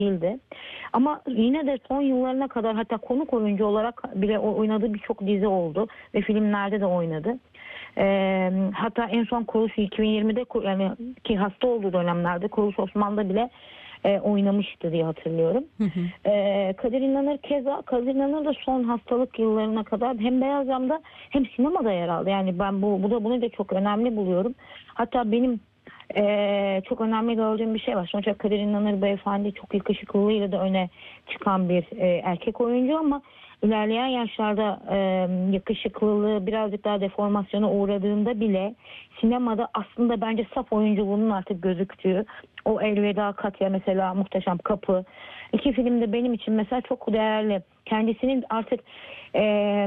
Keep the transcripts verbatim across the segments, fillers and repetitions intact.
değildi. Ama yine de son yıllarına kadar hatta konuk oyuncu olarak bile oynadığı birçok dizi oldu ve filmlerde de oynadı. Ee, hatta en son Koğuş iki bin yirmide yani ki hasta olduğu dönemlerde Koğuş Osman'da bile e, oynamıştı diye hatırlıyorum. Hı hı. Ee, Kadir İnanır keza Kadir İnanır da son hastalık yıllarına kadar hem Beyaz Cam'da hem sinemada yer aldı. Yani ben bu, bu da bunu da çok önemli buluyorum. Hatta benim Ee, çok önemli gördüğüm bir şey var. Sonuçta Kadir İnanır beyefendi çok yakışıklılığıyla da öne çıkan bir e, erkek oyuncu ama ilerleyen yaşlarda e, yakışıklılığı birazcık daha deformasyona uğradığında bile sinemada aslında bence saf oyunculuğunun artık gözüktüğü o Elveda Katya mesela Muhteşem Kapı iki filmde benim için mesela çok değerli. Kendisinin artık e,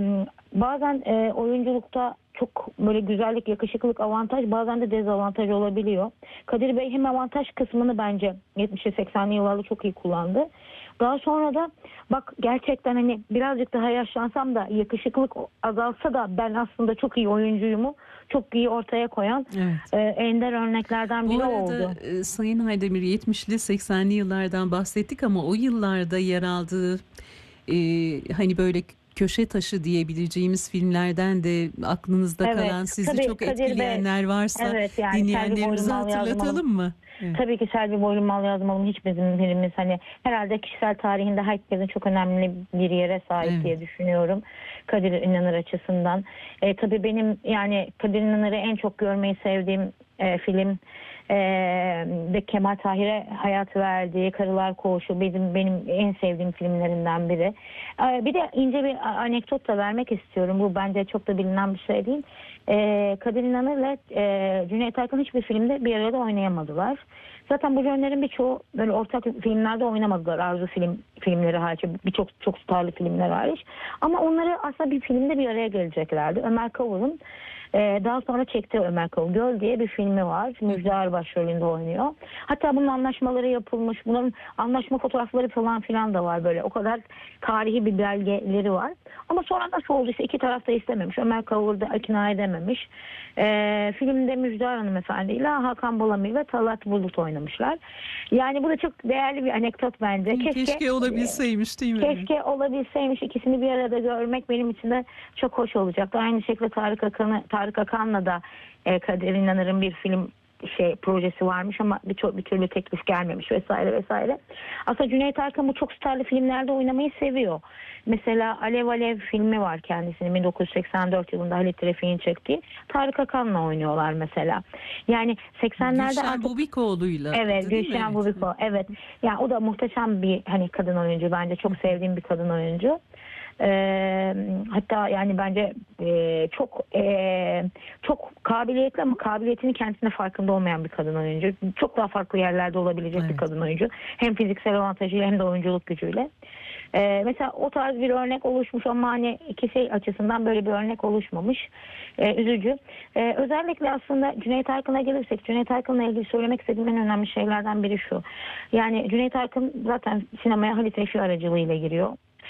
bazen e, oyunculukta çok böyle güzellik, yakışıklık avantaj bazen de dezavantaj olabiliyor. Kadir Bey hem avantaj kısmını bence yetmişli seksenli yıllarda çok iyi kullandı. Daha sonra da bak gerçekten hani birazcık daha yaşlansam da yakışıklık azalsa da ben aslında çok iyi oyuncuyumu çok iyi ortaya koyan Evet. e, ender örneklerden biri Bu arada oldu. e, Sayın Aydemir yetmişli seksenli yıllardan bahsettik ama o yıllarda yer aldığı e, hani böyle köşe taşı diyebileceğimiz filmlerden de aklınızda Evet, kalan sizi tabii çok Kadir Bey, etkileyenler varsa evet yani Selvi dinleyenlerimize Boylumal Yazmalım. hatırlatalım mı? Evet. Tabii ki Selvi Boylumal Yazmalım hiç bizim filmimiz hani herhalde kişisel tarihinde herkesin çok önemli bir yere sahip Evet. diye düşünüyorum. Kadir İnanır açısından. E, tabii benim yani Kadir İnanır'ı en çok görmeyi sevdiğim e, film e, ve Kemal Tahir'e hayat verdiği Karılar Koğuşu benim benim en sevdiğim filmlerinden biri. E, bir de ince bir anekdot da vermek istiyorum. Bu bence çok da bilinen bir şey değil. E, Kadir İnanır'la e, Cüneyt Arkın hiçbir filmde bir arada oynayamadılar. Zaten bu yönlerin birçoğu böyle ortak filmlerde oynamadılar. Arzu film filmleri hariç, birçok çok starlı filmler hariç. Ama onları aslında bir filmde bir araya geleceklerdi. Ömer Kavur'un e, daha sonra çektiği Ömer Kavur Göl diye bir filmi var. Müjde başrolünde oynuyor. Hatta bunun anlaşmaları yapılmış. Bunların anlaşma fotoğrafları falan filan da var böyle. O kadar tarihi bir belgeleri var. Ama sonra nasıl olduysa iki taraf da istememiş. Ömer Kavur da ikna edememiş. E, filmde Müjde Hanımefendi ile Hakan Bolamir ve Talat Bulut oynamışlar. Yani bu da çok değerli bir anekdot bence. Keşke, keşke olabilseymiş değil mi? Keşke olabilseymiş. İkisini bir arada görmek benim için de çok hoş olacaktı. Aynı şekilde Tarık Akan'ı Tarık Akan'la da e, Kadir İnanır'ın bir film şey projesi varmış ama bir, bir türlü teklif gelmemiş vesaire vesaire. Aslında Cüneyt Arkın bu çok starlı filmlerde oynamayı seviyor. Mesela Alev Alev filmi var kendisinin bin dokuz yüz seksen dört yılında Halit Refik'in çektiği. Tarık Akan'la oynuyorlar mesela. Yani seksenlerde Gülşen artık Bubikoğlu'yla. evet, Gülşen evet. Bubiko. Evet. Yani o da muhteşem bir hani kadın oyuncu bence. Çok sevdiğim bir kadın oyuncu. Ee, hatta yani bence e, çok e, çok kabiliyetli ama kabiliyetini kendisine farkında olmayan bir kadın oyuncu. Çok daha farklı yerlerde olabilecek Evet. bir kadın oyuncu. Hem fiziksel avantajıyla hem de oyunculuk gücüyle. Ee, mesela o tarz bir örnek oluşmuş ama hani ikisi açısından böyle bir örnek oluşmamış. Ee, üzücü. Ee, özellikle aslında Cüneyt Arkın'a gelirsek, Cüneyt Arkın'la ilgili söylemek istediğim en önemli şeylerden biri şu. Yani Cüneyt Arkın zaten sinemaya Halit Refik aracılığıyla giriyor.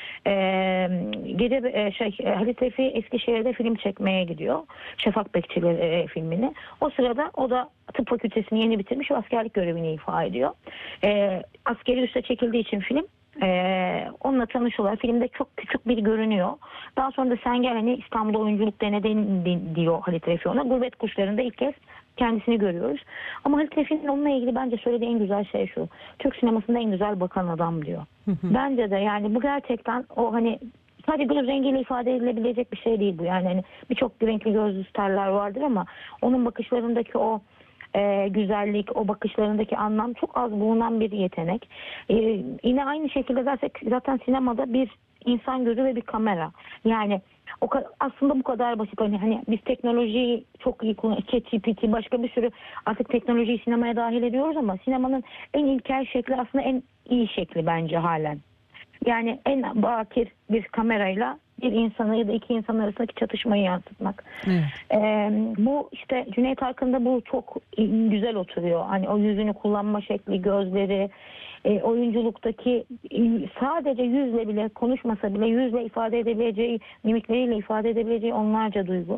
Ee, gece e, şey Halit Refik Eskişehir'de film çekmeye gidiyor. Şafak Bekçileri e, filmini. O sırada o da tıp fakültesini yeni bitirmiş ve askerlik görevini ifa ediyor. Ee, askeri üste çekildiği için film Ee, onunla tanışıyorlar. Filmde çok küçük bir görünüyor. Daha sonra da sen gel hani İstanbul'da oyunculuk denedin diyor Halit Refik ona. Gurbet Kuşları'nda ilk kez kendisini görüyoruz. Ama Halit Refik'in onunla ilgili bence söylediği en güzel şey şu. Türk sinemasında en güzel bakan adam diyor. Bence de yani bu gerçekten o hani sadece göz rengiyle ifade edilebilecek bir şey değil bu. Yani hani birçok renkli gözlü starlar vardır ama onun bakışlarındaki o e, güzellik, o bakışlarındaki anlam çok az bulunan bir yetenek. E, yine aynı şekilde zaten, zaten sinemada bir insan gözü ve bir kamera. Yani o aslında bu kadar basit. Hani, hani biz teknolojiyi çok iyi kullanıyoruz. ChatGPT başka bir sürü artık teknolojiyi sinemaya dahil ediyoruz ama sinemanın en ilkel şekli aslında en iyi şekli bence halen. Yani en bakir bir kamerayla bir insanı ya da iki insan arasındaki çatışmayı yansıtmak. Evet. Ee, bu işte Cüneyt Arkın'da bu çok güzel oturuyor. Hani o yüzünü kullanma şekli, gözleri, e, oyunculuktaki e, sadece yüzle bile konuşmasa bile yüzle ifade edebileceği, mimikleriyle ifade edebileceği onlarca duygu.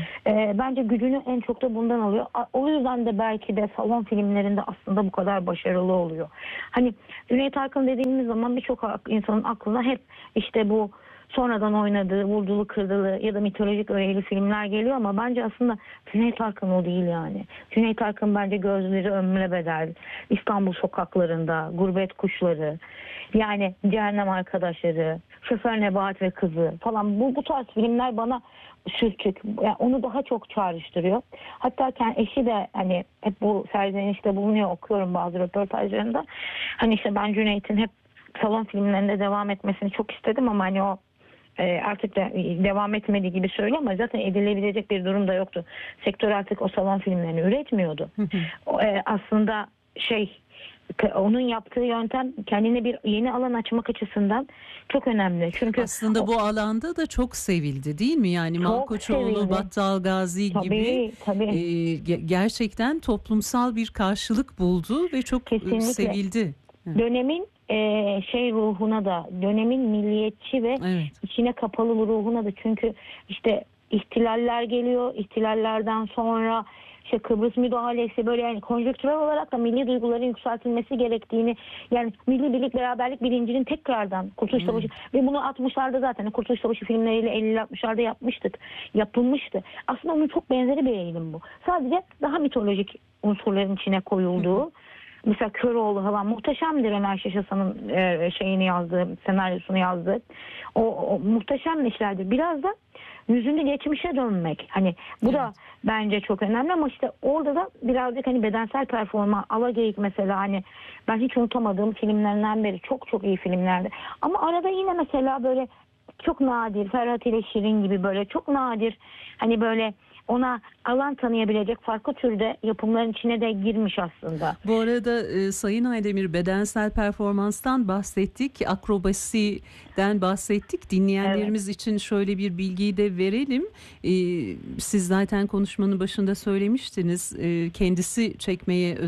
E, bence gücünü en çok da bundan alıyor. A- O yüzden de belki de salon filmlerinde aslında bu kadar başarılı oluyor. Hani Cüneyt Arkın dediğimiz zaman birçok ak- insanın aklına hep işte bu sonradan oynadığı vurdulu kırdılı ya da mitolojik öğeli filmler geliyor ama bence aslında Cüneyt Arkın o değil yani. Cüneyt Arkın bence Gözleri Ömre Bedel, İstanbul Sokaklarında, Gurbet Kuşları, yani Cehennem Arkadaşları, Şoför Nebahat ve Kızı falan, bu, bu tarz filmler bana sürtük. Yani onu daha çok çağrıştırıyor. Hatta kendi eşi de hani hep bu serzenişte bulunuyor, okuyorum bazı röportajlarında. Hani işte ben Cüneyt'in hep salon filmlerinde devam etmesini çok istedim ama hani o e, artık da devam etmediği gibi söylüyor ama zaten edilebilecek bir durum da yoktu. Sektör artık o salon filmlerini üretmiyordu. O, e, aslında şey, onun yaptığı yöntem kendine bir yeni alan açmak açısından çok önemli. Çünkü Aslında bu alanda da çok sevildi değil mi? Yani Çok Malkoçoğlu, sevildi. Battal Gazi Tabii, gibi tabii. e, ge- gerçekten toplumsal bir karşılık buldu ve çok e, Kesinlikle. sevildi. Evet. dönemin e, şey ruhuna da, dönemin milliyetçi ve Evet. içine kapalı ruhuna da, çünkü işte ihtilaller geliyor, ihtilallerden sonra işte Kıbrıs müdahalesi, böyle yani konjonktürel olarak da milli duyguların yükseltilmesi gerektiğini, yani milli birlik beraberlik bilincinin tekrardan Kurtuluş Savaşı ve bunu altmışlarda zaten Kurtuluş Savaşı filmleriyle elli altmışlarda yapmıştık. Yapılmıştı. Aslında onun çok benzeri bir eğilim bu. Sadece daha mitolojik unsurların içine koyulduğu. Mesela Köroğlu falan muhteşemdir, Ömer Şaşasa'nın e, şeyini yazdığı, senaryosunu yazdığı. O, o muhteşem işlerdir. Biraz da yüzünü geçmişe dönmek. Hani bu Evet. da bence çok önemli ama işte orada da birazcık hani bedensel performans, Alageyik mesela, hani ben hiç unutamadığım filmlerinden biri. Çok çok iyi filmlerdi. Ama arada yine mesela böyle çok nadir, Ferhat ile Şirin gibi böyle çok nadir, hani böyle ona alan tanıyabilecek farklı türde yapımların içine de girmiş aslında. Bu arada e, Sayın Aydemir, bedensel performanstan bahsettik, akrobasiden bahsettik. Dinleyenlerimiz için şöyle bir bilgiyi de verelim. E, siz zaten konuşmanın başında söylemiştiniz. E, kendisi çekmeye